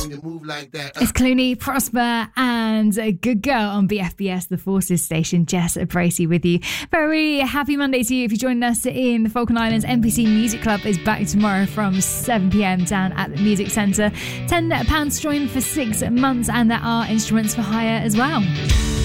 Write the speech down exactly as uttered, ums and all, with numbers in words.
when you move like that. It's Clooney, Prosper and a Good Girl on B F B S, the Forces station. Jess Bracey with you. Very happy Monday to you if you joined us in the Falkland Islands. N P C Music Club is back tomorrow from seven p.m. down at the Music Centre. ten pounds to join for six months, and there are instruments for hire as well.